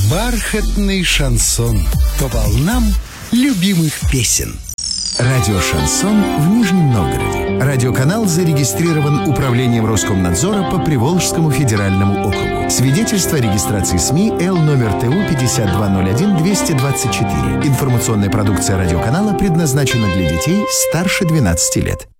Бархатный шансон по волнам любимых песен. Радио «Шансон» в Нижнем Новгороде. Радиоканал зарегистрирован Управлением Роскомнадзора по Приволжскому федеральному округу. Свидетельство о регистрации СМИ Л номер ТУ 5201-224. Информационная продукция радиоканала предназначена для детей старше 12 лет.